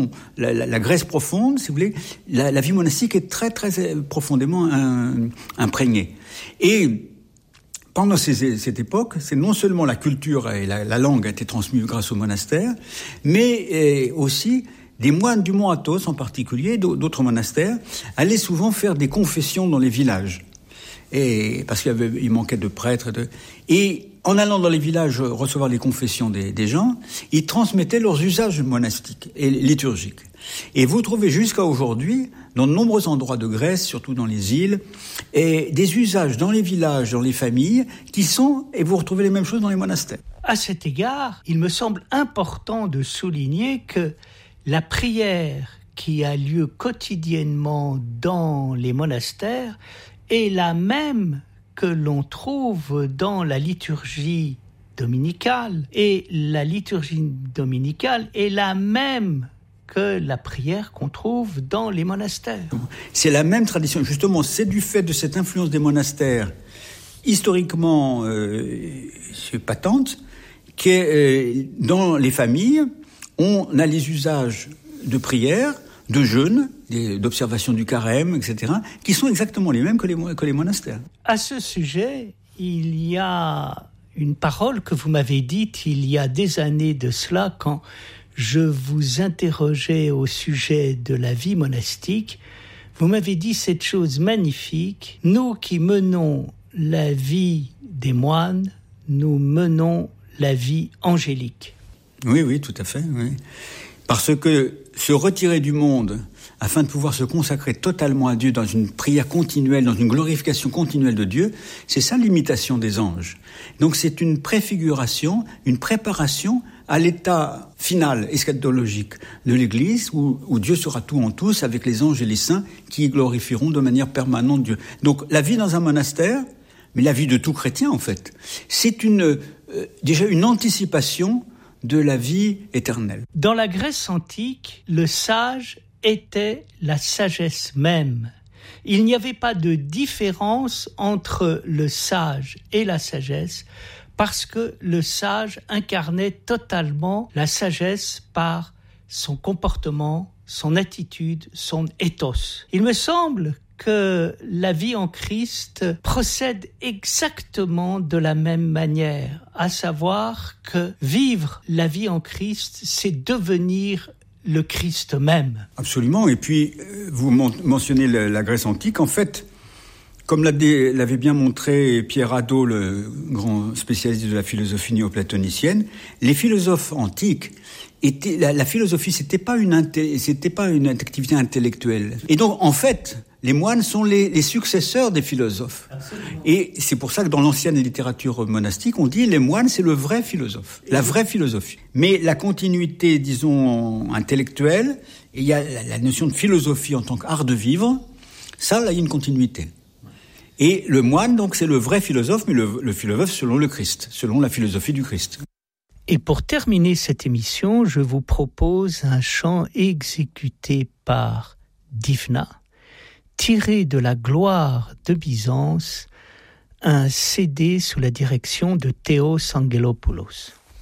fond, la Grèce profonde, si vous voulez, la vie monastique est très, très profondément imprégnée. Et pendant cette époque, c'est non seulement la culture et la langue a été transmise grâce au monastère, mais aussi des moines du mont Athos en particulier, d'autres monastères, allaient souvent faire des confessions dans les villages. Et parce qu'il manquait de prêtres. Et en allant dans les villages recevoir les confessions des gens, ils transmettaient leurs usages monastiques et liturgiques. Et vous trouvez jusqu'à aujourd'hui, dans de nombreux endroits de Grèce, surtout dans les îles, et des usages dans les villages, dans les familles, et vous retrouvez les mêmes choses dans les monastères. À cet égard, il me semble important de souligner que la prière qui a lieu quotidiennement dans les monastères est la même que l'on trouve dans la liturgie dominicale. Et la liturgie dominicale est la même que la prière qu'on trouve dans les monastères. C'est la même tradition. Justement, c'est du fait de cette influence des monastères historiquement patente que dans les familles, on a les usages de prière, de jeûne, d'observation du carême, etc., qui sont exactement les mêmes que les monastères. À ce sujet, il y a une parole que vous m'avez dite il y a des années de cela, quand je vous interrogeais au sujet de la vie monastique. Vous m'avez dit cette chose magnifique: nous qui menons la vie des moines, nous menons la vie angélique. Oui, tout à fait, oui. Parce que se retirer du monde afin de pouvoir se consacrer totalement à Dieu dans une prière continuelle, dans une glorification continuelle de Dieu, c'est ça l'imitation des anges. Donc c'est une préfiguration, une préparation à l'état final, eschatologique de l'Église, où Dieu sera tout en tous, avec les anges et les saints qui glorifieront de manière permanente Dieu. Donc la vie dans un monastère, mais la vie de tout chrétien en fait, c'est déjà une anticipation de la vie éternelle. Dans la Grèce antique, le sage était la sagesse même. Il n'y avait pas de différence entre le sage et la sagesse, parce que le sage incarnait totalement la sagesse par son comportement, son attitude, son ethos. Il me semble que la vie en Christ procède exactement de la même manière, à savoir que vivre la vie en Christ, c'est devenir le Christ même. Absolument. Et puis, vous mentionnez la Grèce antique. En fait, comme l'avait bien montré Pierre Hadot, le grand spécialiste de la philosophie néoplatonicienne, les philosophes antiques la philosophie, c'était pas une activité intellectuelle. Et donc, en fait, les moines sont les successeurs des philosophes. Absolument. Et c'est pour ça que dans l'ancienne littérature monastique, on dit les moines, c'est le vrai philosophe, la vraie philosophie. Mais la continuité, disons, intellectuelle, et il y a la notion de philosophie en tant qu'art de vivre, ça, là, il y a une continuité. Et le moine, donc, c'est le vrai philosophe, mais le philosophe selon le Christ, selon la philosophie du Christ. Et pour terminer cette émission, je vous propose un chant exécuté par Divna, tiré de la gloire de Byzance, un CD sous la direction de Théos Angelopoulos.